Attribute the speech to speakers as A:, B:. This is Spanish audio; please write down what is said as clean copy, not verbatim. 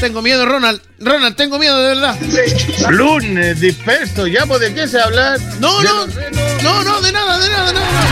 A: Tengo miedo, Ronald. Ronald, tengo miedo, de verdad.
B: Lunes disperso, ¿ya de qué se hablar?
A: No, de nada.